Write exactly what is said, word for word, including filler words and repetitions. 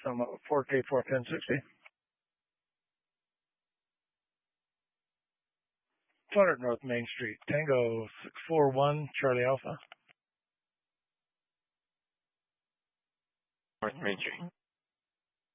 I'm at four K four ten sixty. two hundred North Main Street, Tango six four one, Charlie Alpha. North Main Street.